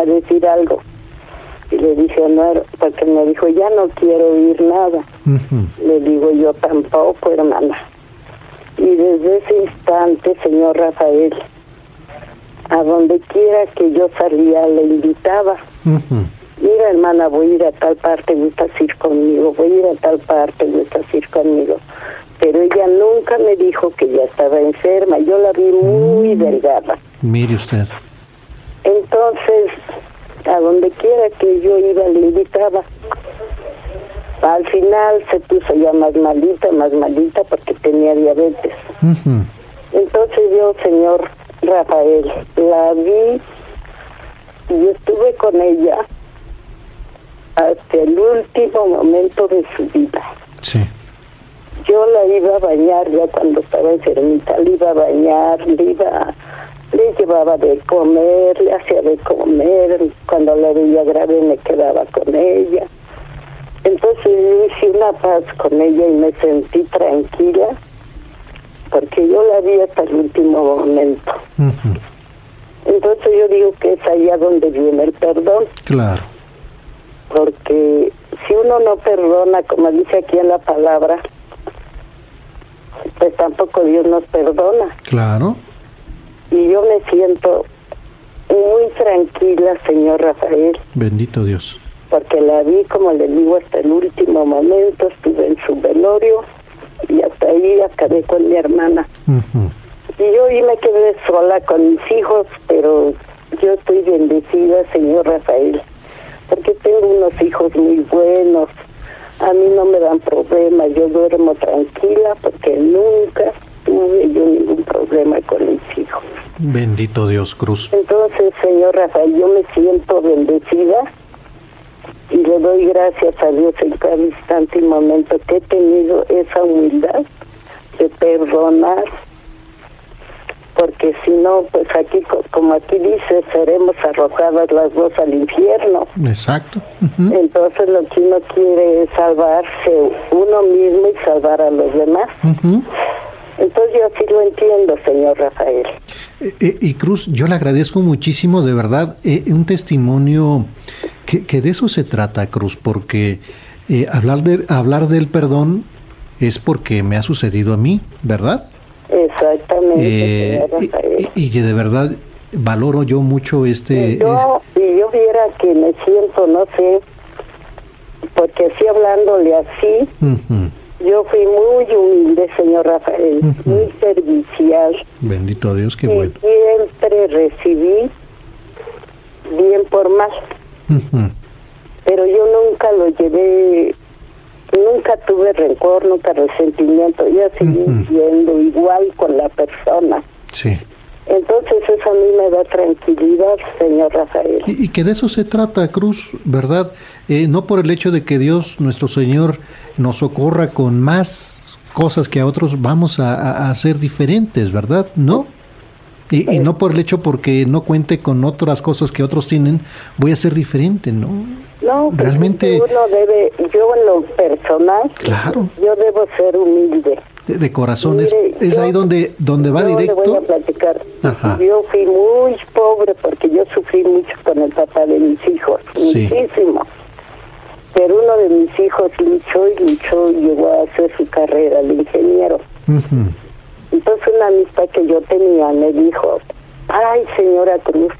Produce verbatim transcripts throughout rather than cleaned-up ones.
a decir algo. Y le dije, no, porque me dijo, ya no quiero oír nada. Uh-huh. Le digo, yo tampoco, hermana. Y desde ese instante, señor Rafael, a donde quiera que yo salía, le invitaba. Uh-huh. Mira, hermana, voy a ir a tal parte, gustas ir conmigo, voy a ir a tal parte, gustas ir conmigo. Pero ella nunca me dijo que ya estaba enferma, yo la vi muy mm. delgada. Mire usted. Entonces, a donde quiera que yo iba, le invitaba. Al final se puso ya más malita, más malita, porque tenía diabetes. Uh-huh. Entonces yo, señor Rafael, la vi y estuve con ella hasta el último momento de su vida. Sí. Yo la iba a bañar ya cuando estaba enfermita, le iba a bañar, le iba, le llevaba de comer, le hacía de comer, cuando la veía grave me quedaba con ella. Entonces yo hice una paz con ella y me sentí tranquila, porque yo la vi hasta el último momento. Uh-huh. Entonces yo digo que es allá donde viene el perdón. Claro. Porque si uno no perdona, como dice aquí en la palabra, pues tampoco Dios nos perdona. Claro. Y yo me siento muy tranquila, señor Rafael. Bendito Dios. Porque la vi, como le digo, hasta el último momento, estuve en su velorio y hasta ahí acabé con mi hermana. Uh-huh. Y yo ahí me quedé sola con mis hijos, pero yo estoy bendecida, señor Rafael, porque tengo unos hijos muy buenos. A mí no me dan problemas, yo duermo tranquila porque nunca tuve yo ningún problema con mis hijos. Bendito Dios, Cruz. Entonces, señor Rafael, yo me siento bendecida y le doy gracias a Dios en cada instante y momento que he tenido esa humildad de perdonar, porque si no, pues aquí, como aquí dice, seremos arrojadas las dos al infierno. Exacto. Uh-huh. Entonces lo que uno quiere es salvarse uno mismo y salvar a los demás. Uh-huh. Entonces yo así lo entiendo, señor Rafael. Eh, eh, y Cruz, yo le agradezco muchísimo, de verdad, eh, un testimonio que, que de eso se trata, Cruz, porque eh, hablar de hablar del perdón es porque me ha sucedido a mí, ¿verdad? Exactamente, eh, señor Rafael. Y, y que de verdad valoro yo mucho este... Y yo, y yo viera que me siento, no sé, porque así hablándole así... Uh-huh. Yo fui muy humilde, señor Rafael, uh-huh. muy servicial. Bendito Dios, qué y bueno. Siempre recibí bien por mal. Uh-huh. Pero yo nunca lo llevé, nunca tuve rencor, nunca resentimiento. Yo seguí uh-huh. siendo igual con la persona. Sí. Entonces eso a mí me da tranquilidad, señor Rafael. Y, y que de eso se trata, Cruz, ¿verdad? Eh, no por el hecho de que Dios, nuestro Señor, nos socorra con más cosas que a otros vamos a, a hacer diferentes, ¿verdad? ¿No? Y, y no por el hecho porque no cuente con otras cosas que otros tienen, voy a ser diferente, ¿no? No, realmente uno debe, yo en lo personal, claro, yo debo ser humilde. De, de corazón. Mire, es, es yo, ahí donde donde va yo directo. Le voy a platicar. Ajá. Yo fui muy pobre porque yo sufrí mucho con el papá de mis hijos, sí. muchísimo. Pero uno de mis hijos luchó y luchó y llegó a hacer su carrera de ingeniero. Uh-huh. Entonces una amistad que yo tenía me dijo, ay, señora Cruz,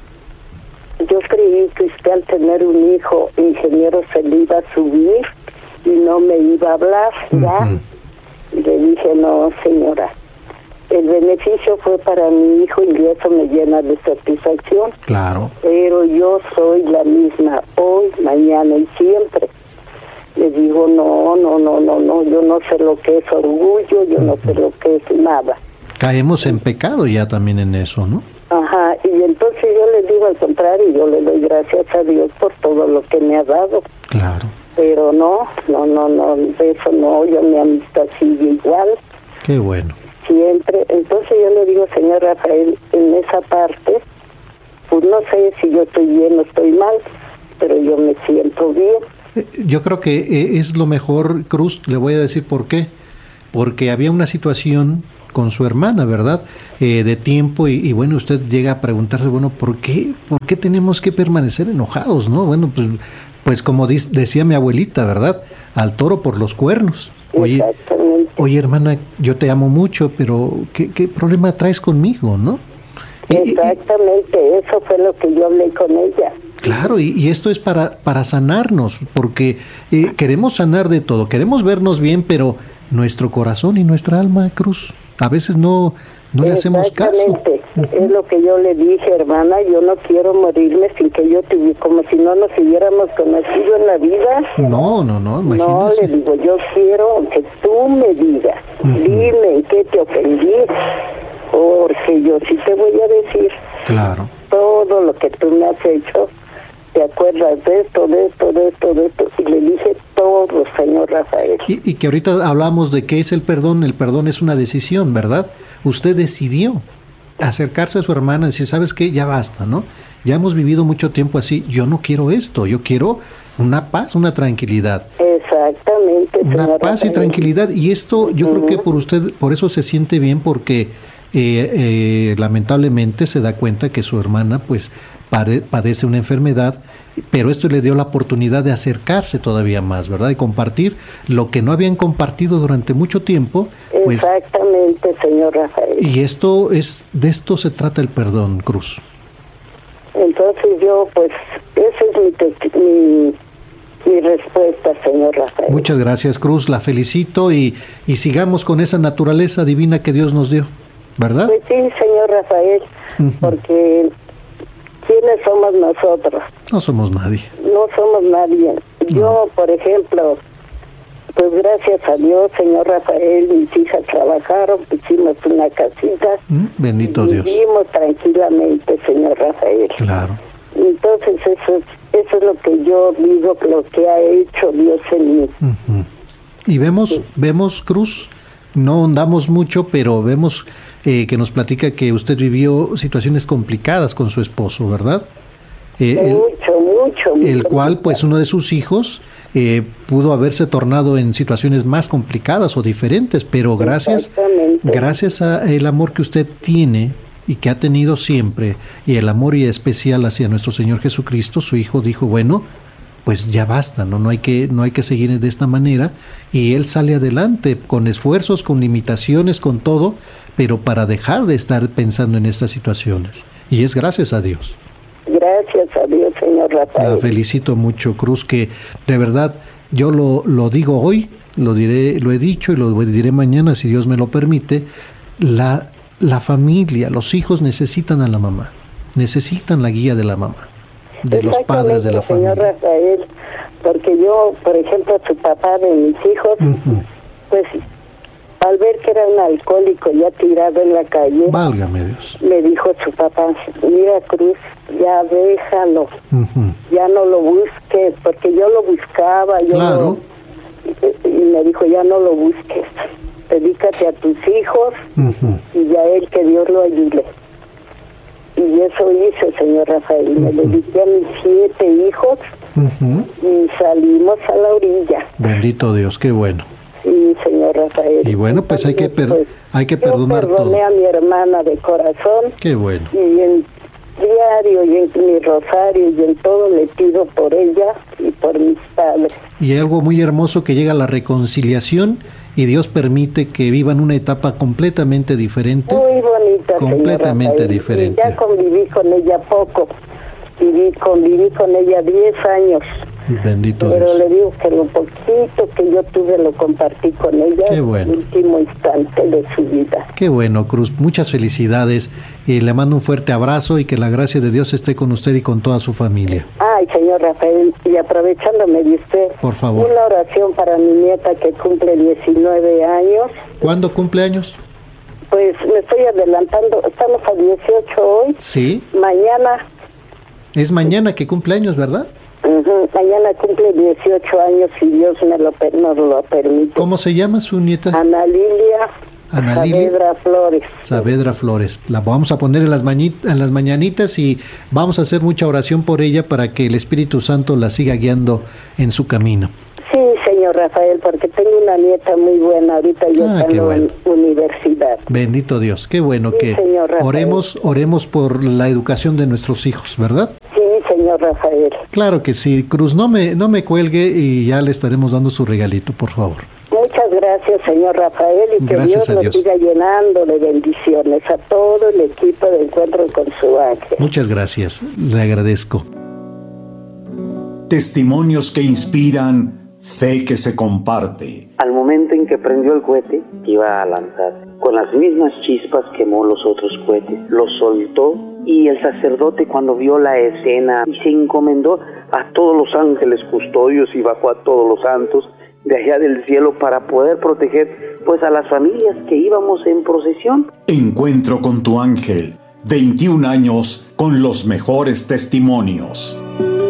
yo creí que usted al tener un hijo ingeniero se le iba a subir y no me iba a hablar, ¿ya? Uh-huh. Y le dije, no, señora, el beneficio fue para mi hijo y eso me llena de satisfacción. Claro. Pero yo soy la misma hoy, mañana y siempre. Le digo, no, no, no, no, no, yo no sé lo que es orgullo, yo uh-huh. no sé lo que es nada. Caemos en pecado ya también en eso, ¿no? Ajá, y entonces yo le digo al contrario, yo le doy gracias a Dios por todo lo que me ha dado. Claro. Pero no, no, no, no, de eso no, yo mi amistad sigue igual. Qué bueno. Siempre, entonces yo le digo, señor Rafael, en esa parte, pues no sé si yo estoy bien o estoy mal, pero yo me siento bien. Yo creo que es lo mejor, Cruz, le voy a decir por qué. Porque había una situación con su hermana, ¿verdad? Eh, de tiempo y, y bueno, usted llega a preguntarse, bueno, ¿por qué, por qué tenemos que permanecer enojados, no? Bueno, pues, pues como di- decía mi abuelita, ¿verdad? Al toro por los cuernos. Oye, oye hermana, yo te amo mucho, pero ¿qué, qué problema traes conmigo, no? Y, Exactamente, y, eso fue lo que yo hablé con ella. Claro, y, y esto es para, para sanarnos, porque eh, queremos sanar de todo, queremos vernos bien, pero nuestro corazón y nuestra alma, Cruz, a veces no, no le hacemos caso. Exactamente, es lo que yo le dije, hermana, yo no quiero morirme sin que yo tuviera, como si no nos hubiéramos conocido en la vida. No, no, no, imagínese. No, le digo, yo quiero que tú me digas, uh-huh. dime en qué te ofendí, porque yo sí te voy a decir. Claro. Todo lo que tú me has hecho, ¿te acuerdas de esto, de esto, de esto, de esto? Y le dije todo, señor Rafael. Y, y que ahorita hablamos de qué es el perdón. El perdón es una decisión, ¿verdad? Usted decidió acercarse a su hermana y decir, ¿sabes qué? Ya basta, ¿no? Ya hemos vivido mucho tiempo así. Yo no quiero esto. Yo quiero una paz, una tranquilidad. Exactamente, Una señor paz Rafael. Y tranquilidad. Y esto yo uh-huh. creo que por usted, por eso se siente bien, porque eh, eh, lamentablemente se da cuenta que su hermana, pues, pare, padece una enfermedad, pero esto le dio la oportunidad de acercarse todavía más, ¿verdad? Y compartir lo que no habían compartido durante mucho tiempo. Pues, exactamente, señor Rafael. Y esto es, de esto se trata el perdón, Cruz. Entonces yo, pues, esa es mi, mi, mi respuesta, señor Rafael. Muchas gracias, Cruz, la felicito y, y sigamos con esa naturaleza divina que Dios nos dio, ¿verdad? Pues sí, señor Rafael, uh-huh. porque ¿quiénes somos nosotros? No somos nadie. No somos nadie. Yo, no. por ejemplo, pues gracias a Dios, señor Rafael, mis hijas trabajaron, pusimos una casita. Mm, bendito Dios. Vivimos tranquilamente, señor Rafael. Claro. Entonces eso es, eso es lo que yo digo, lo que ha hecho Dios en mí. Uh-huh. Y vemos, sí. vemos, Cruz, no andamos mucho, pero vemos eh, que nos platica que usted vivió situaciones complicadas con su esposo, ¿verdad? Eh, el, mucho, mucho, mucho. El cual, pues, uno de sus hijos eh, pudo haberse tornado en situaciones más complicadas o diferentes, pero gracias, gracias a el amor que usted tiene y que ha tenido siempre, y el amor y especial hacia nuestro Señor Jesucristo, su hijo dijo, bueno, pues ya basta, ¿no? No hay que, no hay que seguir de esta manera, y él sale adelante con esfuerzos, con limitaciones, con todo, pero para dejar de estar pensando en estas situaciones. Y es gracias a Dios. Gracias a Dios, señor Rafael. La felicito mucho, Cruz, que de verdad yo lo, lo digo hoy, lo diré, lo he dicho y lo diré mañana si Dios me lo permite. La, la familia, los hijos necesitan a la mamá, necesitan la guía de la mamá, de los padres de la familia. Señor Rafael, porque yo, por ejemplo, su papá de mis hijos, uh-huh. pues al ver que era un alcohólico ya tirado en la calle, válgame Dios, me dijo su papá, mira Cruz, ya déjalo, uh-huh. ya no lo busques, porque yo lo buscaba, yo claro. lo, y me dijo, ya no lo busques, dedícate a tus hijos uh-huh. y a él que Dios lo ayude. Y eso hice, señor Rafael, uh-huh. me dediqué a mis siete hijos uh-huh. y salimos a la orilla. Bendito Dios, qué bueno. Sí, señor Rafael. Y bueno, pues hay que per- pues, hay que perdonar todo. Yo perdoné a mi hermana de corazón. Qué bueno. Y en diario y en mi rosario y en todo le pido por ella y por mis padres. Y algo muy hermoso que llega a la reconciliación y Dios permite que vivan una etapa completamente diferente. Muy bonita, completamente señor diferente. Y ya conviví con ella poco. Viví, conviví con ella diez años. Bendito Pero Dios. le digo que lo poquito que yo tuve lo compartí con ella Qué bueno. en el último instante de su vida. Qué bueno, Cruz. Muchas felicidades. Y le mando un fuerte abrazo y que la gracia de Dios esté con usted y con toda su familia. Ay, señor Rafael, y aprovechándome de usted, por favor, una oración para mi nieta que cumple diecinueve años. ¿Cuándo cumple años? Pues me estoy adelantando. Estamos a dieciocho hoy. Sí. Mañana. Es mañana que cumple años, ¿verdad? Uh-huh. Mañana cumple dieciocho años si Dios me lo, nos lo permite. ¿Cómo se llama su nieta? Ana Lilia. Ana Lilia Saavedra Flores. Saavedra Flores. La vamos a poner en las, mañit- en las mañanitas y vamos a hacer mucha oración por ella para que el Espíritu Santo la siga guiando en su camino. Sí, señor señor Rafael, porque tengo una nieta muy buena, ahorita yo Ah, está qué en bueno. la universidad. Bendito Dios, qué bueno Sí, que señor Rafael. oremos, oremos por la educación de nuestros hijos, ¿verdad? Sí, señor Rafael. Claro que sí, Cruz, no me, no me cuelgue y ya le estaremos dando su regalito, por favor. Muchas gracias, señor Rafael, y que Gracias Dios a nos Dios. siga llenando de bendiciones a todo el equipo de Encuentro con su Ángel. Muchas gracias, le agradezco. Testimonios que inspiran, fe que se comparte. Al momento en que prendió el cohete, iba a lanzar. Con las mismas chispas quemó los otros cohetes, los soltó, y el sacerdote, cuando vio la escena y se encomendó a todos los ángeles custodios y bajó a todos los santos de allá del cielo para poder proteger pues a las familias que íbamos en procesión. Encuentro con tu ángel, veintiún años con los mejores testimonios.